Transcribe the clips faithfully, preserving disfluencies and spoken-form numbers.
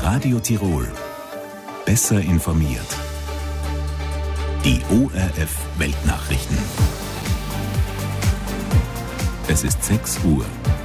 Radio Tirol. Besser informiert. Die O R F Weltnachrichten. Es ist sechs Uhr.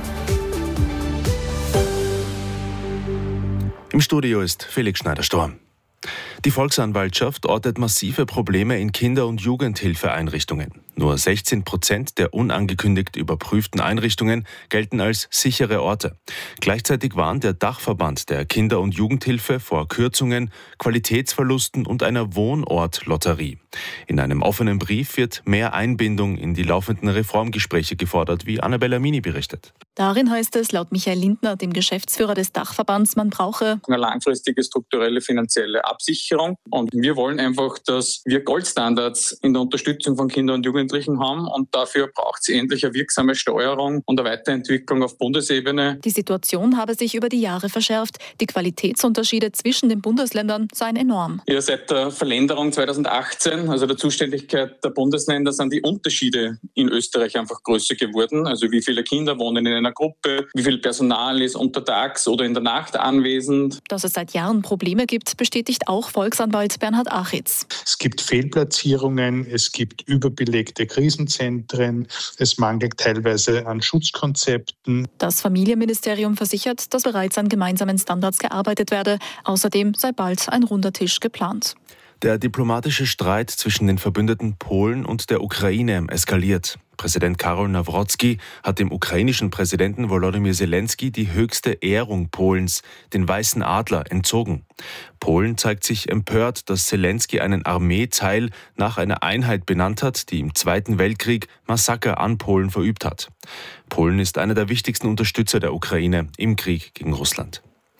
Im Studio ist Felix Schneider-Storm. Die Volksanwaltschaft ortet massive Probleme in Kinder- und Jugendhilfeeinrichtungen. Nur sechzehn Prozent der unangekündigt überprüften Einrichtungen gelten als sichere Orte. Gleichzeitig warnt der Dachverband der Kinder- und Jugendhilfe vor Kürzungen, Qualitätsverlusten und einer Wohnortlotterie. In einem offenen Brief wird mehr Einbindung in die laufenden Reformgespräche gefordert, wie Annabella Mini berichtet. Darin heißt es laut Michael Lindner, dem Geschäftsführer des Dachverbands, man brauche eine langfristige strukturelle finanzielle Absicherung. Und wir wollen einfach, dass wir Goldstandards in der Unterstützung von Kindern und Jugendlichen haben. Und dafür braucht es endlich eine wirksame Steuerung und eine Weiterentwicklung auf Bundesebene. Die Situation habe sich über die Jahre verschärft. Die Qualitätsunterschiede zwischen den Bundesländern seien enorm. Ja, seit der Verlängerung zweitausendachtzehn, also der Zuständigkeit der Bundesländer, sind die Unterschiede in Österreich einfach größer geworden. Also wie viele Kinder wohnen in einer Gruppe, wie viel Personal ist untertags oder in der Nacht anwesend. Dass es seit Jahren Probleme gibt, bestätigt auch Volksanwalt Bernhard Achitz. Es gibt Fehlplatzierungen, es gibt überbelegte Krisenzentren, es mangelt teilweise an Schutzkonzepten. Das Familienministerium versichert, dass bereits an gemeinsamen Standards gearbeitet werde. Außerdem sei bald ein runder Tisch geplant. Der diplomatische Streit zwischen den Verbündeten Polen und der Ukraine eskaliert. Präsident Karol Nawrocki hat dem ukrainischen Präsidenten Volodymyr Zelensky die höchste Ehrung Polens, den Weißen Adler, entzogen. Polen zeigt sich empört, dass Zelensky einen Armeeteil nach einer Einheit benannt hat, die im Zweiten Weltkrieg Massaker an Polen verübt hat. Polen ist einer der wichtigsten Unterstützer der Ukraine im Krieg gegen Russland.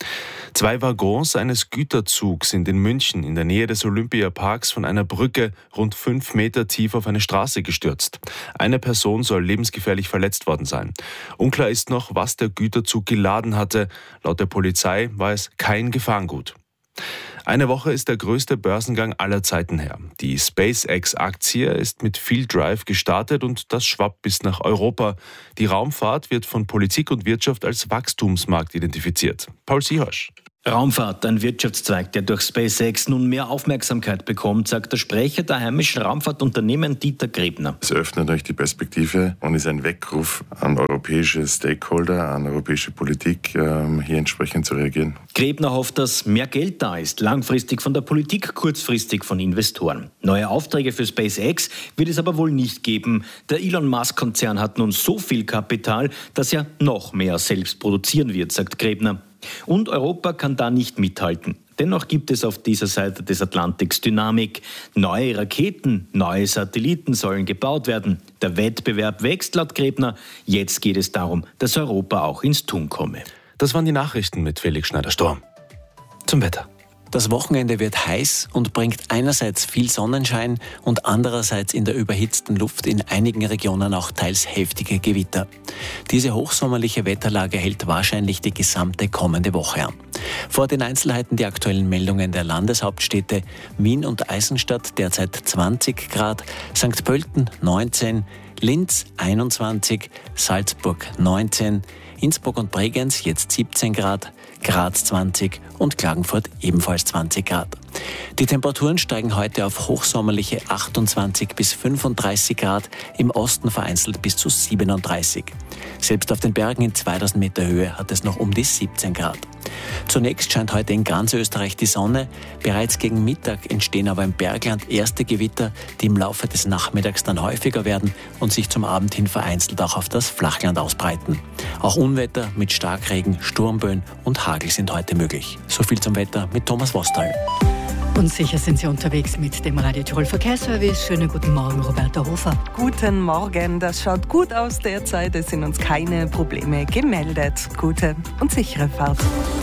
Zwei Waggons eines Güterzugs sind in München in der Nähe des Olympiaparks von einer Brücke rund fünf Meter tief auf eine Straße gestürzt. Eine Person soll lebensgefährlich verletzt worden sein. Unklar ist noch, was der Güterzug geladen hatte. Laut der Polizei war es kein Gefahrengut. Eine Woche ist der größte Börsengang aller Zeiten her. Die SpaceX-Aktie ist mit viel Drive gestartet und das schwappt bis nach Europa. Die Raumfahrt wird von Politik und Wirtschaft als Wachstumsmarkt identifiziert. Paul Siehosch. Raumfahrt, ein Wirtschaftszweig, der durch SpaceX nun mehr Aufmerksamkeit bekommt, sagt der Sprecher der heimischen Raumfahrtunternehmen Dieter Grebner. Es öffnet euch die Perspektive und ist ein Weckruf an europäische Stakeholder, an europäische Politik, hier entsprechend zu reagieren. Grebner hofft, dass mehr Geld da ist, langfristig von der Politik, kurzfristig von Investoren. Neue Aufträge für SpaceX wird es aber wohl nicht geben. Der Elon Musk-Konzern hat nun so viel Kapital, dass er noch mehr selbst produzieren wird, sagt Grebner. Und Europa kann da nicht mithalten. Dennoch gibt es auf dieser Seite des Atlantiks Dynamik. Neue Raketen, neue Satelliten sollen gebaut werden. Der Wettbewerb wächst laut Grebner. Jetzt geht es darum, dass Europa auch ins Tun komme. Das waren die Nachrichten mit Felix Schneider-Storm. Zum Wetter. Das Wochenende wird heiß und bringt einerseits viel Sonnenschein und andererseits in der überhitzten Luft in einigen Regionen auch teils heftige Gewitter. Diese hochsommerliche Wetterlage hält wahrscheinlich die gesamte kommende Woche an. Vor den Einzelheiten die aktuellen Meldungen der Landeshauptstädte: Wien und Eisenstadt derzeit zwanzig Grad, Sankt Pölten neunzehn, Linz einundzwanzig, Salzburg neunzehn, Innsbruck und Bregenz jetzt siebzehn Grad, Graz zwanzig und Klagenfurt ebenfalls zwanzig Grad. Die Temperaturen steigen heute auf hochsommerliche achtundzwanzig bis fünfunddreißig Grad, im Osten vereinzelt bis zu siebenunddreißig. Selbst auf den Bergen in zweitausend Meter Höhe hat es noch um die siebzehn Grad. Zunächst scheint heute in ganz Österreich die Sonne. Bereits gegen Mittag entstehen aber im Bergland erste Gewitter, die im Laufe des Nachmittags dann häufiger werden und sich zum Abend hin vereinzelt auch auf das Flachland ausbreiten. Auch Unwetter mit Starkregen, Sturmböen und Hagel sind heute möglich. So viel zum Wetter mit Thomas Wostal. Und sicher sind Sie unterwegs mit dem Radio Tirol Verkehrsservice. Schönen guten Morgen, Roberta Hofer. Guten Morgen, das schaut gut aus derzeit. Es sind uns keine Probleme gemeldet. Gute und sichere Fahrt.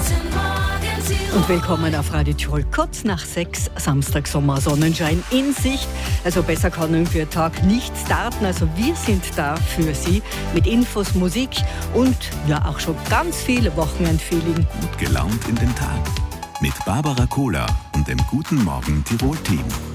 Und willkommen auf Radio Tirol, kurz nach sechs, Samstag, Sommer, Sonnenschein in Sicht. Also besser kann für Tag nicht starten. Also wir sind da für Sie mit Infos, Musik und ja auch schon ganz viele Wochenendfeeling. Gut gelaunt in den Tag mit Barbara Kohler und dem Guten Morgen Tirol Team.